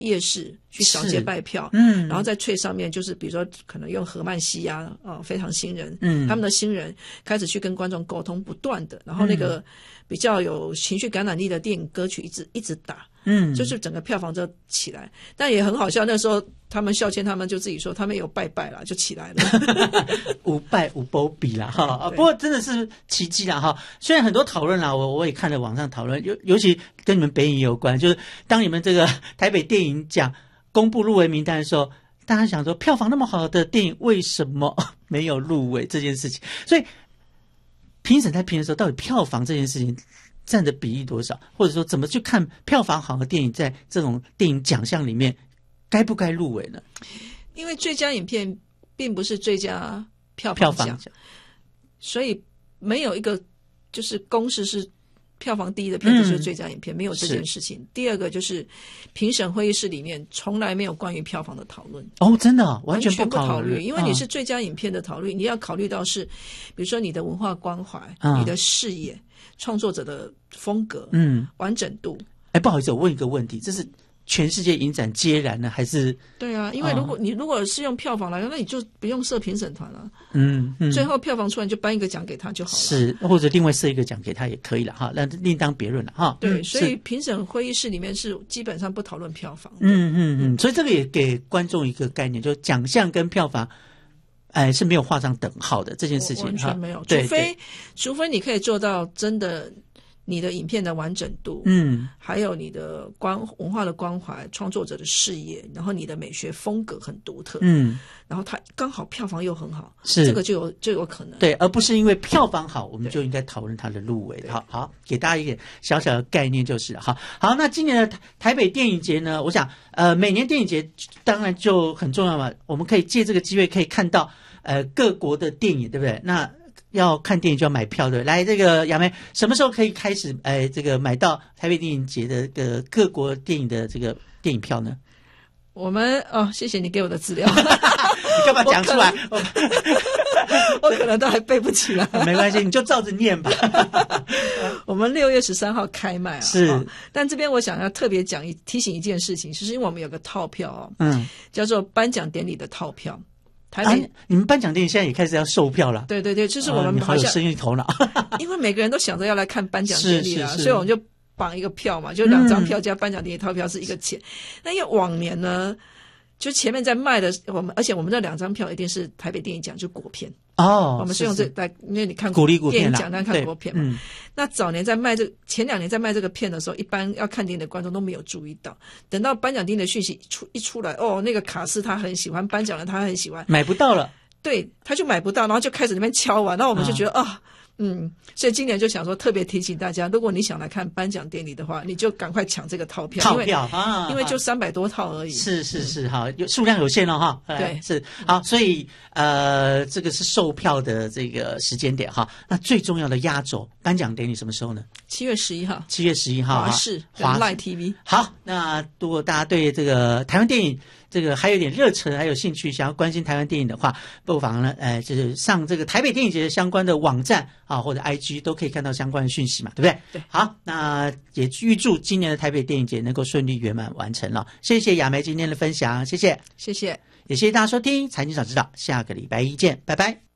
夜市去扫街拜票，然后在翠上面就是比如说可能用何曼西啊，非常新人，他们的新人开始去跟观众沟通，不断的，然后那个比较有情绪感染力的电影歌曲一直打，就是整个票房就起来。但也很好笑，那时候他们孝谦他们就自己说他们有拜拜啦，就起来了。 无拜无波比啦哈，不过真的是奇迹啦哈。虽然很多讨论啦，我也看了网上讨论，尤其跟你们北影有关，就是当你们这个台北电影奖公布入围名单的时候，大家想说票房那么好的电影为什么没有入围这件事情？所以评审在评的时候，到底票房这件事情占的比例多少，或者说怎么去看票房好的电影在这种电影奖项里面该不该入围呢？ 因为最佳影片并不是最佳票房奖，所以没有一个就是公式是票房第一的片就是最佳影片，没有这件事情。第二个就是评审会议室里面从来没有关于票房的讨论。 哦，真的完全不考虑，因为你是最佳影片的讨论，你要考虑到是比如说你的文化关怀，你的视野，创作者的风格，完整度。 不好意思，我问一个问题，这是全世界影展皆然呢，还是？ 对啊，因为如果是用票房来，那你就不用设评审团了。最后票房出来就颁一个奖给他就好了。是， 或者另外设一个奖给他也可以了哈，那另当别论了哈。 对，所以评审会议室里面是基本上不讨论票房的。 所以这个也给观众一个概念，就奖项跟票房。是没有画上等号的这件事情， 完全没有，除非你可以做到真的你的影片的完整度，还有你的文化的关怀，创作者的事业，然后你的美学风格很独特，然后它刚好票房又很好，是这个就有可能， 对，而不是因为票房好，我们就应该讨论它的入围。好，给大家一点小小的概念就是好。那今年的台北电影节呢，我想每年电影节当然就很重要嘛，我们可以借这个机会可以看到各国的电影，对不对？那要看电影就要买票的，来，这个亚梅什么时候可以开始这个买到台北电影节的各国电影的这个电影票呢？ 我们谢谢你给我的资料。 你干嘛讲出来？ 我可能都还背不起来。 没关系，你就照着念吧。 我们6月13号开卖是， 但这边我想要特别提醒一件事情，就是因为我们有个套票叫做颁奖典礼的套票。 你们颁奖典礼现在也开始要售票了？ 对，就是我们你好有生意头脑。 因为每个人都想着要来看颁奖典礼所以我们就绑一个票嘛，就2张票加颁奖典礼套票是一个钱。那因为往年呢，就前面在卖的而且我们这2张票一定是台北电影奖，就国片我们是用因为你看鼓励国片电影奖单看国片嘛。那早年在卖前2年在卖这个片的时候，一般要看电影的观众都没有注意到，等到颁奖典礼的讯息一出来，那个卡司他很喜欢，颁奖人他很喜欢， 买不到了， 对，他就买不到，然后就开始那边敲完，然后我们就觉得所以今年就想说特别提醒大家，如果你想来看颁奖典礼的话，你就赶快抢这个套票，因为就300多套而已。 是好，数量有限了哈。 对， 是好，所以这个是售票的这个时间点哈。那最重要的压轴颁奖典礼什么时候呢 ？7月11号。 7月11号， 华视 Live TV。 好，那如果大家对这个台湾电影这个还有点热忱，还有兴趣，想要关心台湾电影的话，不妨呢，就是上这个台北电影节相关的网站或者 IG 都可以看到相关的讯息嘛，对不对？ 对。 好，那也预祝今年的台北电影节能够顺利圆满完成了。谢谢亚梅今天的分享，谢谢， 谢谢， 也谢谢大家收听《财经早知道》，下个礼拜一见，拜拜。